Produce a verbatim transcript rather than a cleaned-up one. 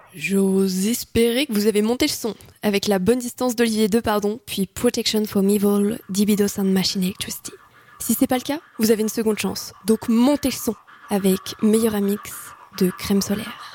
J'ose espérer que vous avez monté le son avec La Bonne Distance d'Olivier Depardon, puis Protection from Evil d'Ibidos and Machine Electricity. Si c'est pas le cas, vous avez une seconde chance. Donc montez le son avec Meilleur Amix de Crème Solaire.